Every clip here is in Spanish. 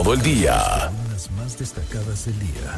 todo el día. Las más destacadas del día.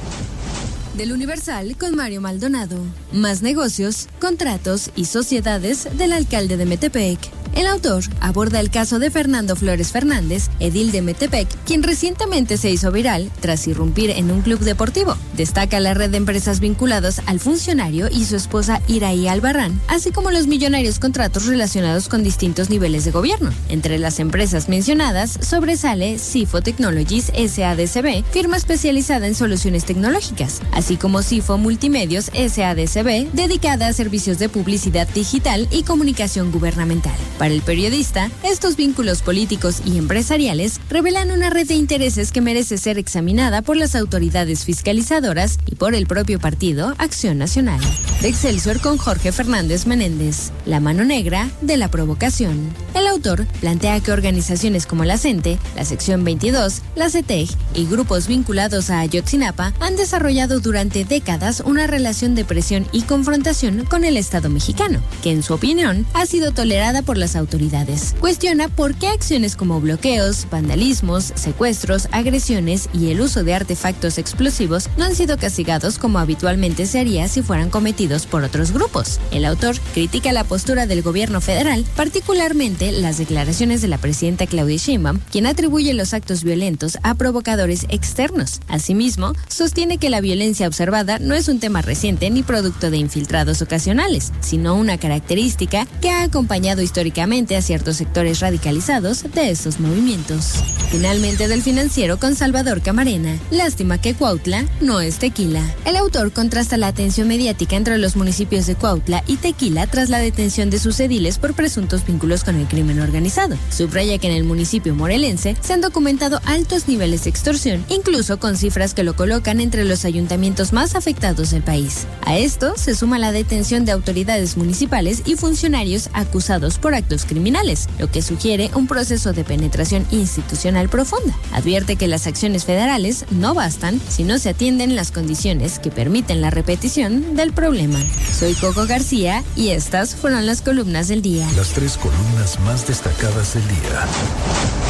Del Universal con Mario Maldonado. Más negocios, contratos y sociedades del alcalde de Metepec. El autor aborda el caso de Fernando Flores Fernández, edil de Metepec, quien recientemente se hizo viral tras irrumpir en un club deportivo. Destaca la red de empresas vinculadas al funcionario y su esposa Iraí Albarrán, así como los millonarios contratos relacionados con distintos niveles de gobierno. Entre las empresas mencionadas sobresale Cifo Technologies SADCB, firma especializada en soluciones tecnológicas, así como Cifo Multimedios SADCB, dedicada a servicios de publicidad digital y comunicación gubernamental. Para el periodista, estos vínculos políticos y empresariales revelan una red de intereses que merece ser examinada por las autoridades fiscalizadoras y por el propio partido Acción Nacional. De Excelsior con Jorge Fernández Menéndez, la mano negra de la provocación. El autor plantea que organizaciones como la CENTE, la Sección 22, la CETEG y grupos vinculados a Ayotzinapa han desarrollado durante décadas una relación de presión y confrontación con el Estado mexicano, que en su opinión ha sido tolerada por las autoridades. Cuestiona por qué acciones como bloqueos, vandalismos, secuestros, agresiones y el uso de artefactos explosivos no han sido castigados como habitualmente se haría si fueran cometidos por otros grupos. El autor critica la postura del gobierno federal, particularmente las declaraciones de la presidenta Claudia Sheinbaum, quien atribuye los actos violentos a provocadores externos. Asimismo, sostiene que la violencia observada no es un tema reciente ni producto de infiltrados ocasionales, sino una característica que ha acompañado históricamente a ciertos sectores radicalizados de estos movimientos. Finalmente, del Financiero con Salvador Camarena. Lástima que Cuautla no es Tequila. El autor contrasta la atención mediática entre los municipios de Cuautla y Tequila tras la detención de sus ediles por presuntos vínculos con el crimen organizado. Subraya que en el municipio morelense se han documentado altos niveles de extorsión, incluso con cifras que lo colocan entre los ayuntamientos más afectados del país. A esto se suma la detención de autoridades municipales y funcionarios acusados por actos criminales, lo que sugiere un proceso de penetración institucional profunda. Advierte que las acciones federales no bastan si no se atienden las condiciones que permiten la repetición del problema. Soy Coco García y estas fueron las columnas del día. Las 3 columnas más destacadas del día.